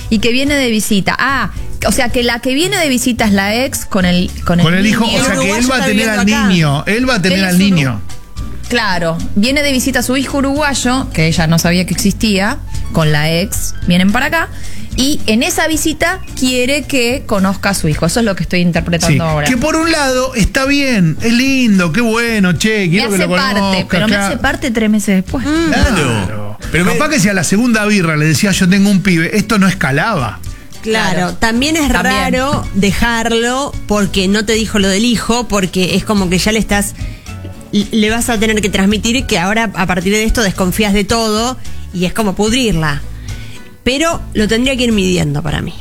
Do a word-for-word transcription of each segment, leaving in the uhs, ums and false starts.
y que viene de visita. Ah, o sea que la que viene de visita es la ex con el con el, con el hijo, niño. o sea que él va a tener al acá. niño, él va a tener Él al niño. Claro, viene de visita a su hijo uruguayo, que ella no sabía que existía, con la ex, vienen para acá, y en esa visita quiere que conozca a su hijo. Eso es lo que estoy interpretando sí, ahora. Que por un lado está bien, es lindo, qué bueno, che, quiero me que hace lo parte, conozca. pero acá. me hace parte tres meses después. Mm, claro. claro. Pero capaz me... que si a la segunda birra le decía yo tengo un pibe, esto no escalaba. Claro, Claro. también es También. raro dejarlo porque no te dijo lo del hijo, porque es como que ya le estás, le vas a tener que transmitir que ahora a partir de esto desconfías de todo y es como pudrirla. Pero lo tendría que ir midiendo para mí.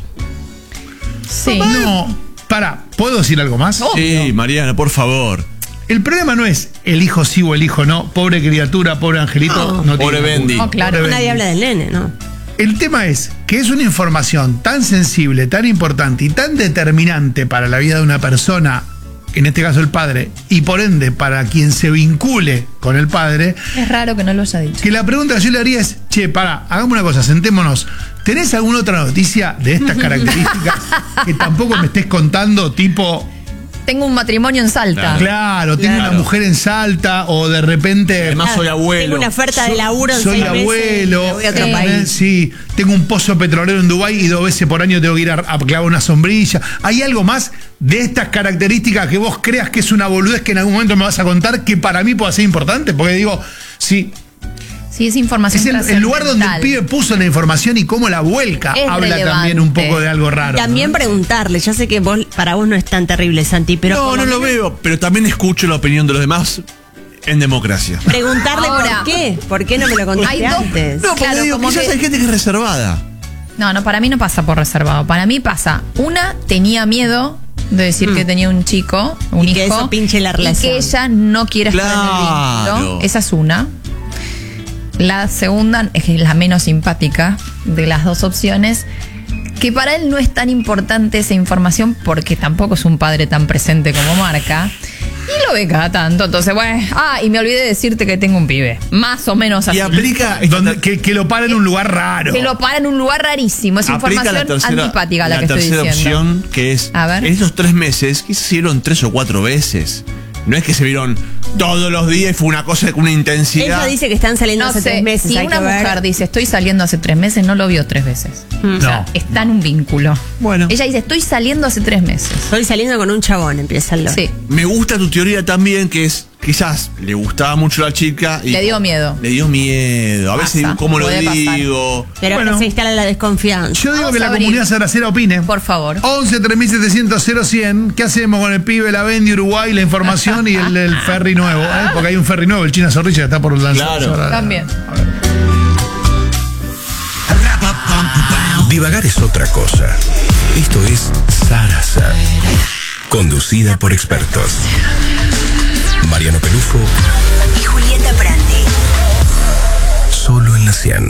Sí. No, para, ¿puedo decir algo más? Oh. Sí, Mariana, por favor. El problema no es el hijo sí o el hijo no, pobre criatura, pobre angelito, No. no, Pobre tiene la Bendy. culpa. No, claro. Pobre Nadie Bendy. habla del nene, ¿no? El tema es que es una información tan sensible, tan importante y tan determinante para la vida de una persona, en este caso el padre, y por ende para quien se vincule con el padre, Es raro que no lo haya dicho. que la pregunta que yo le haría es, che, pará, hagamos una cosa, sentémonos. ¿Tenés alguna otra noticia de estas características que tampoco me estés contando, tipo... Tengo un matrimonio en Salta. Claro, tengo Claro. una mujer en Salta o de repente... Además soy abuelo. Tengo una oferta de laburo en Soy seis meses, abuelo, me voy a otro Sí. país. sí, tengo un pozo petrolero en Dubái y dos veces por año tengo que ir a, a clavar una sombrilla. ¿Hay algo más de estas características que vos creas que es una boludez que en algún momento me vas a contar que para mí puede ser importante? Porque digo, sí, Sí, es información es el, el lugar donde el trascendental. pibe puso la información y cómo la vuelca. Es Habla relevante. también un poco de algo raro. También ¿no? preguntarle, ya sé que vos, para vos no es tan terrible, Santi, pero No, por no lo menos veo, pero también escucho la opinión de los demás en democracia. preguntarle Ahora. por qué, por qué no me lo contaste Hay dos- antes. No, porque Claro, digo, como quizás que- hay gente que es reservada. No, no, para mí no pasa por reservado. Para mí pasa, una, tenía miedo de decir que tenía un chico, un Y hijo. que eso pinche la Y relación. que ella no quiere estar en el Claro. vínculo. Esa es una. La segunda, es la menos simpática de las dos opciones, que para él no es tan importante esa información porque tampoco es un padre tan presente como marca. Y lo ve cada tanto. Entonces, bueno, ah, y me olvidé de decirte que tengo un pibe. Más o menos así. Y aplica, Donde- que, que lo para en un lugar raro. Que lo para en un lugar rarísimo. Es aplica información la tercera, antipática la, la que estoy tercera diciendo. opción, que es, A ver. en esos tres meses, quizás se vieron tres o cuatro veces. No es que se vieron todos los días y fue una cosa con una intensidad. Ella dice que están saliendo No hace sé, tres meses. si hay una que ver. mujer dice estoy saliendo hace tres meses, no lo vio tres veces. O sea, No. está en un vínculo. Bueno. Ella dice estoy saliendo hace tres meses. Estoy saliendo con un chabón, empieza el Sí. Me gusta tu teoría también, que es, quizás le gustaba mucho a la chica y Le dio miedo. le dio miedo. A veces Pasa, digo, ¿cómo lo puede pasar. digo? Pero Bueno. acá se instala la desconfianza. Yo digo Vamos que a la abrir. comunidad saracera opine. Por favor. once, tres mil setecientos, cero cien. ¿Qué hacemos con el pibe, la Bendy, Uruguay, la información y el, el ferry nuevo? ¿eh? Porque hay un ferry nuevo, el China Zorrilla, que está por lanzar. Claro. ahora. También. Divagar es otra cosa. Esto es Sarasa, conducida por expertos. Mariano Pelufo y Julieta Prandi. solo en la cien.